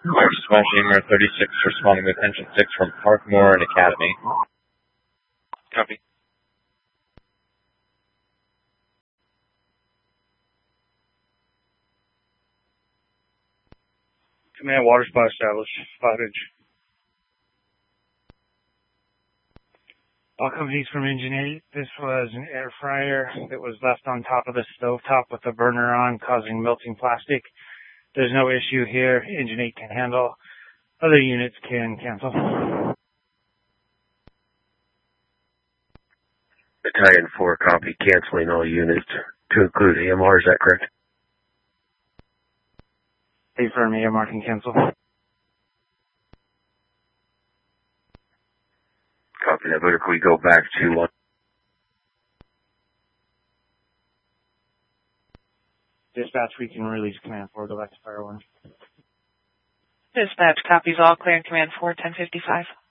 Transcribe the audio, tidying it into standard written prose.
Smashing Air 36 responding with engine 6 from Parkmore and Academy. Copy. Command, water spot established. 5 inch. All companies from Engine 8. This was an air fryer that was left on top of the stovetop with the burner on, causing melting plastic. There's no issue here. Engine 8 can handle. Other units can cancel. Battalion 4, copy. Canceling all units to include AMR, is that correct? Confirm AMR can cancel. Copy that, but if we go back to one. Dispatch, we can release Command 4, go back to Fire 1. Dispatch copies all, clearing Command 4, 1055.